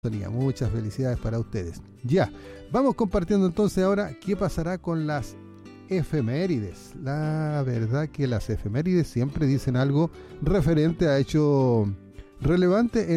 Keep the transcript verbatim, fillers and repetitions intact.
Muchas felicidades para ustedes. Ya, vamos compartiendo entonces ahora qué pasará con las efemérides. La verdad que las efemérides siempre dicen algo referente a hecho relevante